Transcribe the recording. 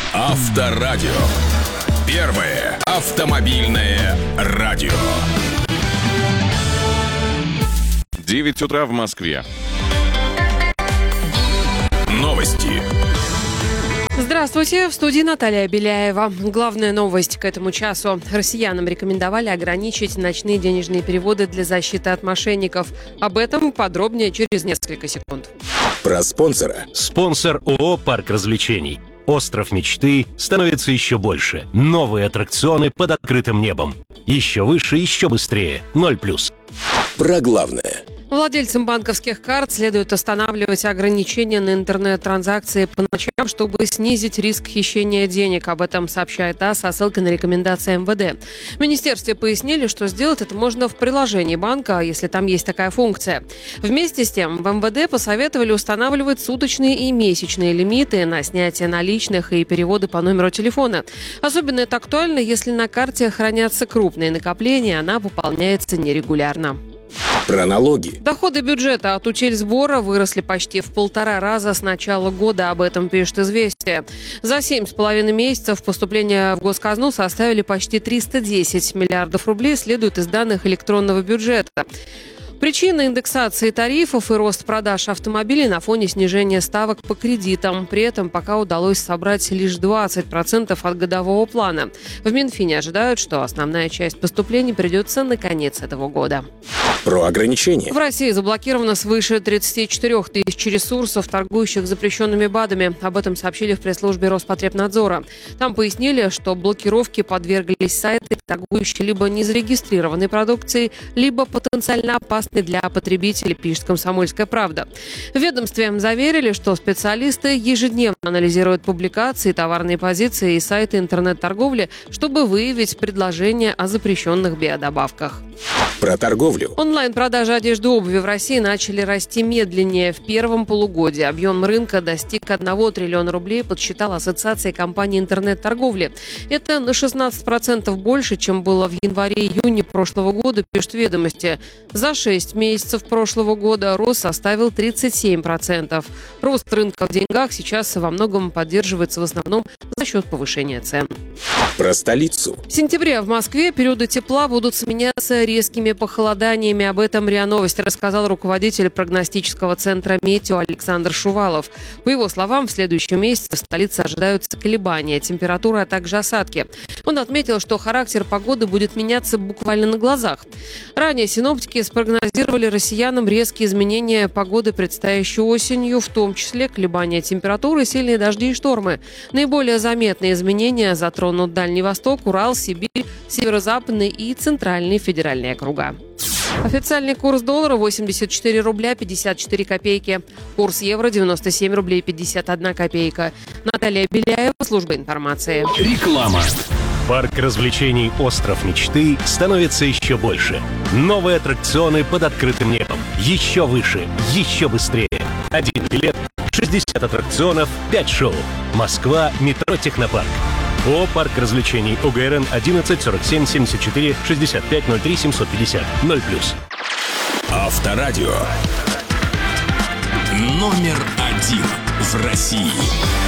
Авторадио. Первое автомобильное радио. 9 утра в Москве. Новости. Здравствуйте, в студии Наталья Беляева. Главная новость к этому часу. Россиянам рекомендовали ограничить ночные денежные переводы для защиты от мошенников. Об этом подробнее через несколько секунд. Про спонсора. Спонсор ООО «Парк развлечений». Остров мечты становится еще больше. Новые аттракционы под открытым небом. Еще выше, еще быстрее. 0+. Про главное. Владельцам банковских карт следует останавливать ограничения на интернет-транзакции по ночам, чтобы снизить риск хищения денег. Об этом сообщает ТАСС со ссылкой на рекомендации МВД. В министерстве пояснили, что сделать это можно в приложении банка, если там есть такая функция. Вместе с тем, в МВД посоветовали устанавливать суточные и месячные лимиты на снятие наличных и переводы по номеру телефона. Особенно это актуально, если на карте хранятся крупные накопления, она пополняется нерегулярно. Про налоги. Доходы бюджета от утильсбора выросли почти в 1,5 раза с начала года. Об этом пишет «Известия». За 7,5 месяцев поступления в госказну составили почти 310 миллиардов рублей, следует из данных электронного бюджета. Причина индексации тарифов и рост продаж автомобилей на фоне снижения ставок по кредитам. При этом пока удалось собрать лишь 20% от годового плана. В Минфине ожидают, что основная часть поступлений придется на конец этого года. Про ограничения. В России заблокировано свыше 34 тысяч ресурсов, торгующих запрещенными БАДами. Об этом сообщили в пресс-службе Роспотребнадзора. Там пояснили, что блокировке подверглись сайты, торгующие либо незарегистрированной продукцией, либо потенциально опасной для потребителей, пишет «Комсомольская правда». В ведомстве заверили, что специалисты ежедневно анализируют публикации, товарные позиции и сайты интернет-торговли, чтобы выявить предложения о запрещенных биодобавках. Про торговлю. Онлайн-продажи одежды и обуви в России начали расти медленнее в первом полугодии. Объем рынка достиг 1 триллиона рублей, подсчитала Ассоциация компаний интернет-торговли. Это на 16% больше, чем было в январе-июне прошлого года, пишут «Ведомости». За 6 месяцев прошлого года рост составил 37%. Рост рынка в деньгах сейчас во многом поддерживается в основном за счет повышения цен. Про столицу. В сентябре в Москве периоды тепла будут сменяться резкими похолоданиями. Об этом РИА Новости рассказал руководитель прогностического центра «Метео» Александр Шувалов. По его словам, в следующем месяце в столице ожидаются колебания температуры, а также осадки. Он отметил, что характер погоды будет меняться буквально на глазах. Ранее синоптики спрогнозировали россиянам резкие изменения погоды предстоящей осенью, в том числе колебания температуры, сильные дожди и штормы. Наиболее заметные изменения затронут Дальний Восток, Урал, Сибирь, Северо-Западный и Центральный федеральные округа. Официальный курс доллара 84 рубля 54 копейки. Курс евро 97 рублей 51 копейка. Наталья Беляева, служба информации. Реклама. Парк развлечений «Остров мечты» становится еще больше. Новые аттракционы под открытым небом. Еще выше, еще быстрее. 1 билет, 60 аттракционов, 5 шоу. Москва, метро «Технопарк». ООО «Парк развлечений», УГРН 11 47 74 65 03 750 0+. Авторадио. Номер 1 в России.